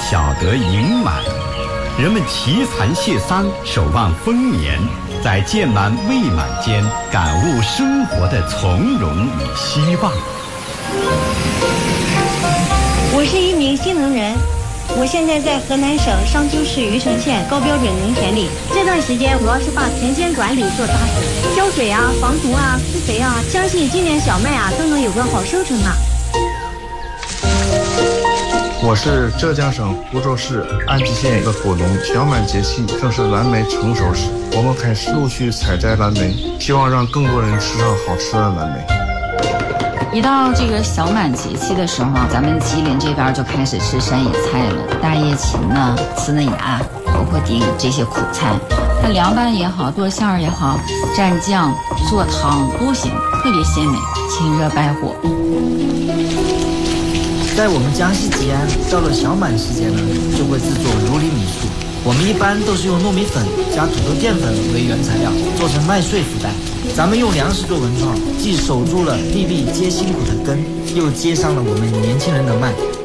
晓得盈满。人们祈蚕谢桑，守望丰年，在届满未满间感悟生活的从容与希望。 我是一名新农人，我现在在河南省商丘市虞城县高标准农田里。这段时间主要是把田间管理做扎实，浇水啊、防虫啊、施肥啊，相信今年小麦啊都能有个好收成啊。 我是浙江省湖州市安吉县的果农，小满节气正是蓝莓成熟时，我们开始陆续采摘蓝莓，希望让更多人吃上好吃的蓝莓。 一到这个小满节气的时候啊，咱们吉林这边就开始吃山野菜了，大叶芹呢、刺嫩芽、婆婆丁这些苦菜，它凉拌也好，剁馅儿也好，蘸酱做汤都行，特别鲜美，清热败火。 在我们江西吉安，到了小满时节呢，就会制作如里米醋。我们一般都是用糯米粉加土豆淀粉为原材料，做成麦穗福袋。咱们用粮食做文创，既守住了粒粒皆辛苦的根，又接上了我们年轻人的脉。